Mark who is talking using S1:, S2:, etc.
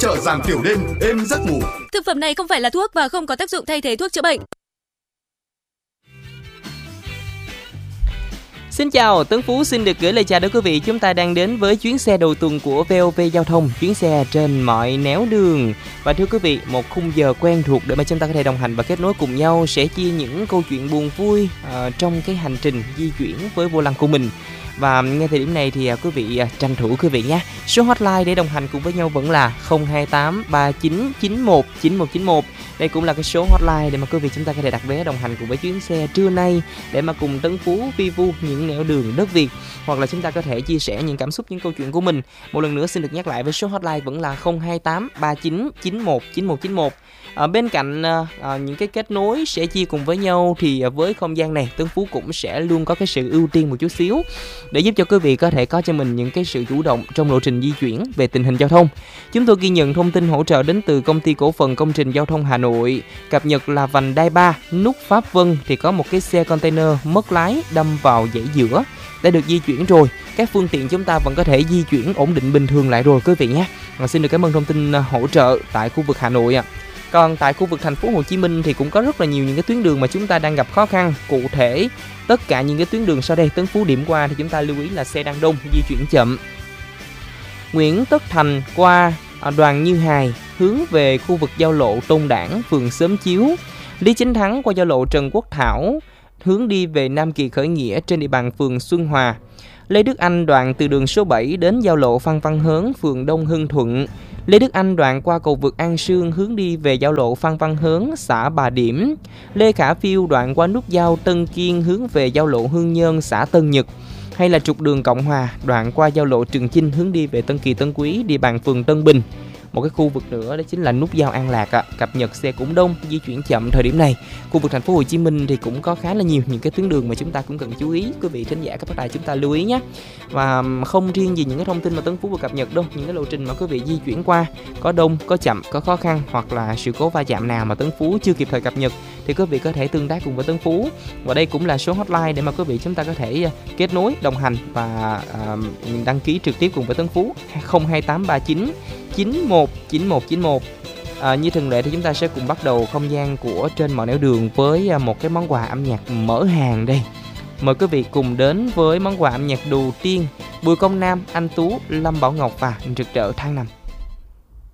S1: trợ giảm tiểu đêm, êm giấc ngủ.
S2: Thực phẩm này không phải là thuốc và không có tác dụng thay thế thuốc chữa bệnh.
S3: Xin chào, Tấn Phú xin được gửi lời chào đến quý vị. Chúng ta đang đến với chuyến xe đầu tuần của VOV Giao thông, chuyến xe trên mọi néo đường. Và thưa quý vị, một khung giờ quen thuộc để mà chúng ta có thể đồng hành và kết nối cùng nhau, sẽ chia những câu chuyện buồn vui trong cái hành trình di chuyển với vô lăng của mình. Và ngay thời điểm này thì quý vị tranh thủ quý vị nhé. Số hotline để đồng hành cùng với nhau vẫn là 028 39 91 9191. Đây cũng là cái số hotline để mà quý vị chúng ta có thể đặt vé đồng hành cùng với chuyến xe trưa nay, để mà cùng Tấn Phú vi vu những nẻo đường đất Việt, hoặc là chúng ta có thể chia sẻ những cảm xúc, những câu chuyện của mình. Một lần nữa xin được nhắc lại với số hotline vẫn là 028 39 91 9191. Bên cạnh những cái kết nối sẽ chia cùng với nhau, thì với không gian này Tấn Phú cũng sẽ luôn có cái sự ưu tiên một chút xíu để giúp cho quý vị có thể có cho mình những cái sự chủ động trong lộ trình di chuyển về tình hình giao thông. Chúng tôi ghi nhận thông tin hỗ trợ đến từ Công ty Cổ phần Công trình Giao thông Hà Nội. Cập nhật là vành đai 3 nút Pháp Vân thì có một cái xe container mất lái đâm vào dãy giữa, đã được di chuyển rồi. Các phương tiện chúng ta vẫn có thể di chuyển ổn định bình thường lại rồi quý vị nhé. Xin được cảm ơn thông tin hỗ trợ tại khu vực Hà Nội ạ. Còn tại khu vực thành phố Hồ Chí Minh thì cũng có rất là nhiều những cái tuyến đường mà chúng ta đang gặp khó khăn. Cụ thể, tất cả những cái tuyến đường sau đây Tấn Phú điểm qua thì chúng ta lưu ý là xe đang đông, di chuyển chậm. Nguyễn Tất Thành qua Đoàn Như Hài hướng về khu vực giao lộ Tôn Đản, phường Xóm Chiếu. Lý Chính Thắng qua giao lộ Trần Quốc Thảo hướng đi về Nam Kỳ Khởi Nghĩa trên địa bàn phường Xuân Hòa. Lê Đức Anh đoạn từ đường số 7 đến giao lộ Phan Văn Hớn, phường Đông Hưng Thuận. Lê Đức Anh đoạn qua cầu vượt An Sương hướng đi về giao lộ Phan Văn Hớn, xã Bà Điểm. Lê Khả Phiêu đoạn qua nút giao Tân Kiên hướng về giao lộ Hương Nhơn, xã Tân Nhật. Hay là trục đường Cộng Hòa đoạn qua giao lộ Trường Chinh hướng đi về Tân Kỳ Tân Quý, địa bàn phường Tân Bình. Một cái khu vực nữa đó chính là nút giao An Lạc cập nhật xe cũng đông, di chuyển chậm thời điểm này. Khu vực thành phố Hồ Chí Minh thì cũng có khá là nhiều những cái tuyến đường mà chúng ta cũng cần chú ý, quý vị thính giả các bác tài chúng ta lưu ý nhé. Và không riêng gì những cái thông tin mà Tấn Phú vừa cập nhật đâu, những cái lộ trình mà quý vị di chuyển qua có đông, có chậm, có khó khăn hoặc là sự cố va chạm nào mà Tấn Phú chưa kịp thời cập nhật thì quý vị có thể tương tác cùng với Tấn Phú. Và đây cũng là số hotline để mà quý vị chúng ta có thể kết nối, đồng hành và đăng ký trực tiếp cùng với Tấn Phú 02839 91 91 91. Như thường lệ thì chúng ta sẽ cùng bắt đầu không gian của trên mọi nẻo đường với một cái món quà âm nhạc mở hàng đây. Mời quý vị cùng đến với món quà âm nhạc đầu tiên, Bùi Công Nam, Anh Tú, Lâm Bảo Ngọc và Rực Rỡ Tháng 5.